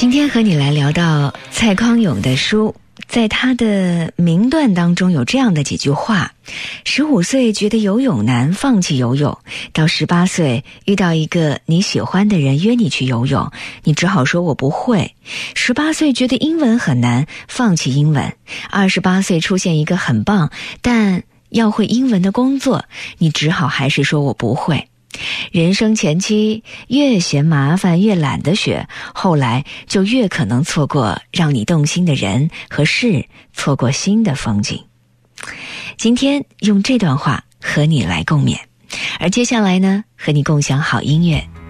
今天和你来聊到蔡康永的书，在他的名段当中有这样的几句话：15岁觉得游泳难，放弃游泳；到18岁遇到一个你喜欢的人约你去游泳，你只好说我不会；18岁觉得英文很难，放弃英文；28岁出现一个很棒但要会英文的工作，你只好还是说我不会。人生前期越嫌麻烦越懒得学，后来就越可能错过让你动心的人和事，错过新的风景。今天用这段话和你来共勉，而接下来呢，和你共享好音乐。